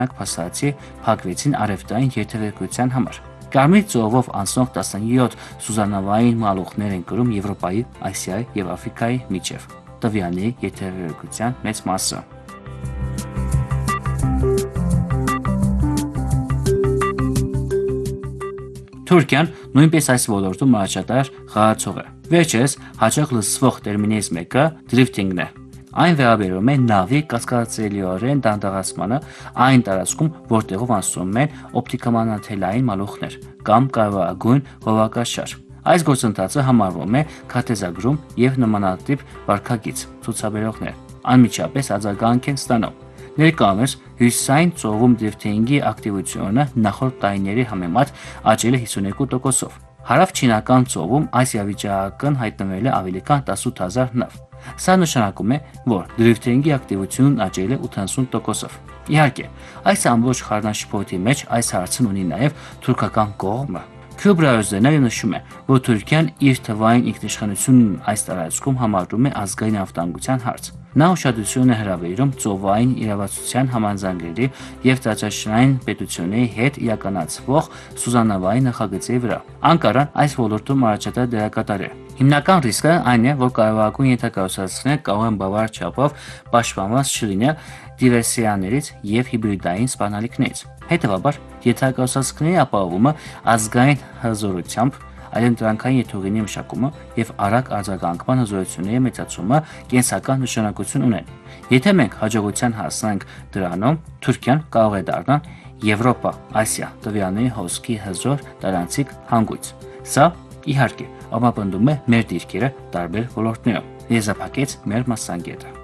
փաստացի փակվեցին արևտային երթևեկության համար։ Կարմիր ծովով անցնող 17 սուզանավային մալուխներ են կրում Եվրոպայի, Ասիայի եւ Աֆրիկայի միջև։ Տվյալների երթևեկության մեծ մասը։ Թուրքիան նույնպես այս ոլորտում առաջատար խաղացող է։ Վերջերս հաճախ լսվող տերմիններից մեկը դրիֆտինգն է։ Այն վերաբերում է նավի կասկածելիորեն դանդաղացմանը այն տարածքում, որտեղով անցնում են օպտիկամանաթելային մալուխներ կամ կարևորագույն հովակաշար։ Այս գործընթացը համարվում է քարտեզագրում եւ նմանատիպ վարքագիծ ցուցաբերողներ անմիջապես արձագանք են ստանում։ Ներկայումս հյուսիսային ծովում դրիֆտինգի ակտիվությունը նախորդ տարիների համեմատ աճել է 52%-ով։ Հարավ-չինական ծովում այս իրավիճակն հայտնվել է ավելի քան 18000 նավ։ Սա նշանակում է, որ դրիֆտինգի ակտիվությունն աճել է 80%-ով։ Իհարկե, այս ամբողջ խառնաշփոթի մեջ այս հարցն ունի նաև թուրքական կողմը։ Քյուբրայոզդենը նշում է, որ Թուրքիան իր թվային ինքնիշխանությունն այս տարածքում համարում է ազգային անվտանգության հարց։ Նա ուշադրություն է հրավիրում ծովային իրավասության համաձայնագրերի եւ տարածաշրջանային պետությունների հետ իրականացվող սուզանավային նախագծերի վրա։ Անկարան այս ոլորտում առաջատար դերակատար է։ Հիմնական ռիսկը այն է, որ կարևորագույն ենթակառուցվածքները կարող են բավարար չափով պաշտպանված չլինել դիվերսիաներից եւ հիբրիդային սպառնալիքներից։ Հետևաբար, ենթակառուցվածքների ապահովումը ազգային հզորությամբ, այլընտրանքային եթողինի մշակումը եւ արագ արձագանքման հզորությունների մեծացումը կենսական նշանակություն ունեն։ Եթե մենք հաջողության հասնենք դրանում, Թուրքիան կարող է դառնալ Եվրոպա-Ասիա տվյալների հոսքի հզոր տարանցիկ հանգույց։ Սա, իհարկե, ամապնդում է մեր դիրքերը տարբեր ոլորտներում։ Եզրափակեց մեր մասնագետը։